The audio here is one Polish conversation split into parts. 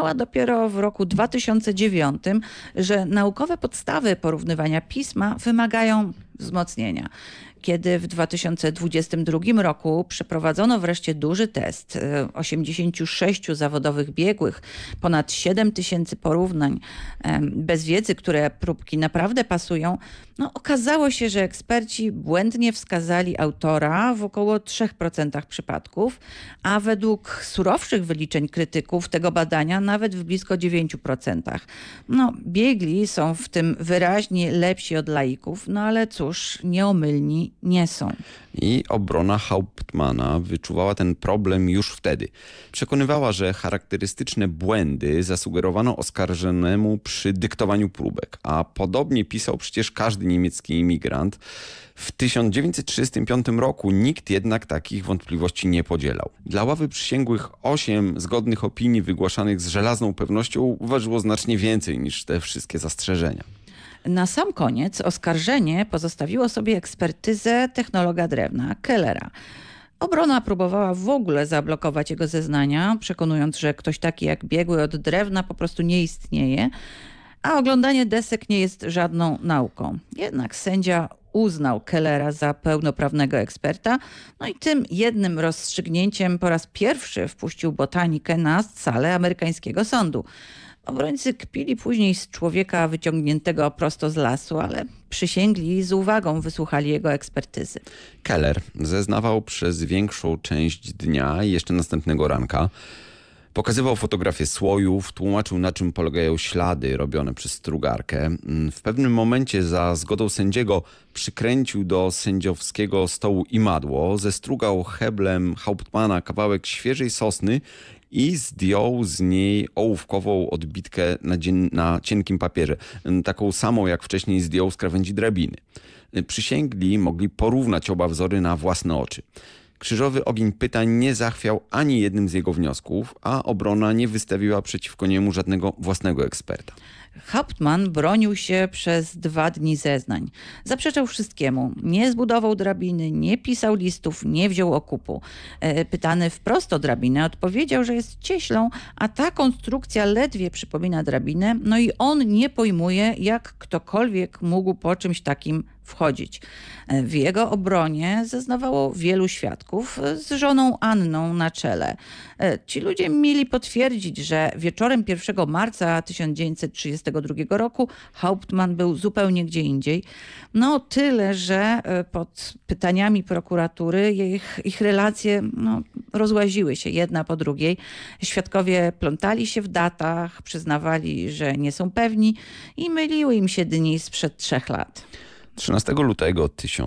uznała dopiero w roku 2009, że naukowe podstawy porównywania pisma wymagają wzmocnienia. Kiedy w 2022 roku przeprowadzono wreszcie duży test 86 zawodowych biegłych, ponad 7 tysięcy porównań, bez wiedzy, które próbki naprawdę pasują, okazało się, że eksperci błędnie wskazali autora w około 3% przypadków, a według surowszych wyliczeń krytyków tego badania nawet w blisko 9%. Biegli są w tym wyraźnie lepsi od laików, ale cóż, nieomylni nie są. I obrona Hauptmanna wyczuwała ten problem już wtedy. Przekonywała, że charakterystyczne błędy zasugerowano oskarżonemu przy dyktowaniu próbek, a podobnie pisał przecież każdy niemiecki imigrant. W 1935 roku nikt jednak takich wątpliwości nie podzielał. Dla ławy przysięgłych 8 zgodnych opinii wygłaszanych z żelazną pewnością ważyło znacznie więcej niż te wszystkie zastrzeżenia. Na sam koniec oskarżenie pozostawiło sobie ekspertyzę technologa drewna Kellera. Obrona próbowała w ogóle zablokować jego zeznania, przekonując, że ktoś taki jak biegły od drewna po prostu nie istnieje, a oglądanie desek nie jest żadną nauką. Jednak sędzia uznał Kellera za pełnoprawnego eksperta, i tym jednym rozstrzygnięciem po raz pierwszy wpuścił botanikę na salę amerykańskiego sądu. Obrońcy kpili później z człowieka wyciągniętego prosto z lasu, ale przysięgli i z uwagą wysłuchali jego ekspertyzy. Keller zeznawał przez większą część dnia i jeszcze następnego ranka. Pokazywał fotografię słojów, tłumaczył, na czym polegają ślady robione przez strugarkę. W pewnym momencie za zgodą sędziego przykręcił do sędziowskiego stołu imadło, zestrugał heblem Hauptmanna kawałek świeżej sosny i zdjął z niej ołówkową odbitkę na cienkim papierze. Taką samą, jak wcześniej zdjął z krawędzi drabiny. Przysięgli mogli porównać oba wzory na własne oczy. Krzyżowy ogień pytań nie zachwiał ani jednym z jego wniosków, a obrona nie wystawiła przeciwko niemu żadnego własnego eksperta. Hauptmann bronił się przez 2 dni zeznań. Zaprzeczał wszystkiemu. Nie zbudował drabiny, nie pisał listów, nie wziął okupu. Pytany wprost o drabinę odpowiedział, że jest cieślą, a ta konstrukcja ledwie przypomina drabinę, i on nie pojmuje, jak ktokolwiek mógł po czymś takim wchodzić. W jego obronie zeznawało wielu świadków z żoną Anną na czele. Ci ludzie mieli potwierdzić, że wieczorem 1 marca 1932 roku Hauptmann był zupełnie gdzie indziej. Tyle, że pod pytaniami prokuratury ich relacje rozłaziły się jedna po drugiej. Świadkowie plątali się w datach, przyznawali, że nie są pewni i myliły im się dni sprzed 3 lat. 13 lutego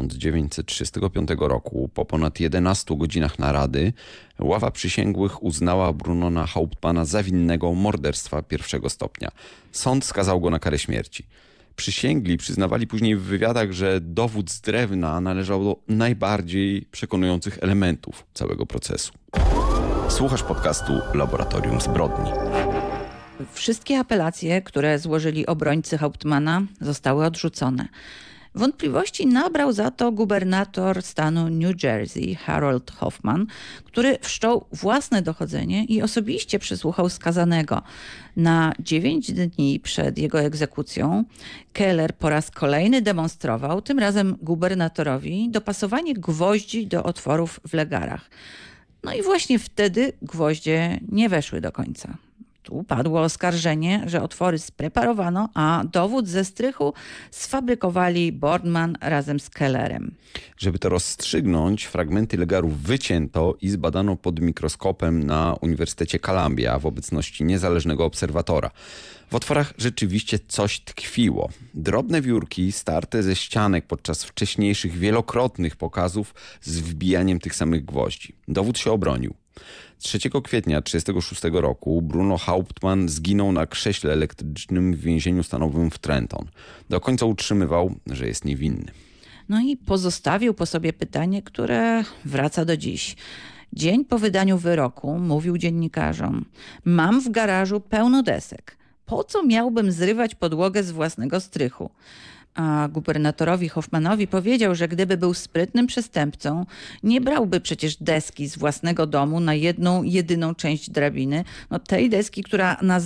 1935 roku, po ponad 11 godzinach narady, ława przysięgłych uznała Brunona Hauptmanna za winnego morderstwa 1. stopnia. Sąd skazał go na karę śmierci. Przysięgli przyznawali później w wywiadach, że dowód z drewna należał do najbardziej przekonujących elementów całego procesu. Słuchasz podcastu Laboratorium Zbrodni. Wszystkie apelacje, które złożyli obrońcy Hauptmanna, zostały odrzucone. Wątpliwości nabrał za to gubernator stanu New Jersey, Harold Hoffman, który wszczął własne dochodzenie i osobiście przesłuchał skazanego. Na 9 dni przed jego egzekucją Keller po raz kolejny demonstrował, tym razem gubernatorowi, dopasowanie gwoździ do otworów w legarach. I właśnie wtedy gwoździe nie weszły do końca. Tu padło oskarżenie, że otwory spreparowano, a dowód ze strychu sfabrykowali Boardman razem z Kellerem. Żeby to rozstrzygnąć, fragmenty legarów wycięto i zbadano pod mikroskopem na Uniwersytecie Columbia w obecności niezależnego obserwatora. W otworach rzeczywiście coś tkwiło. Drobne wiórki starte ze ścianek podczas wcześniejszych wielokrotnych pokazów z wbijaniem tych samych gwoździ. Dowód się obronił. 3 kwietnia 1936 roku Bruno Hauptmann zginął na krześle elektrycznym w więzieniu stanowym w Trenton. Do końca utrzymywał, że jest niewinny. I pozostawił po sobie pytanie, które wraca do dziś. Dzień po wydaniu wyroku mówił dziennikarzom: mam w garażu pełno desek. Po co miałbym zrywać podłogę z własnego strychu? A gubernatorowi Hoffmannowi powiedział, że gdyby był sprytnym przestępcą, nie brałby przecież deski z własnego domu na jedną, jedyną część drabiny. Tej deski, która na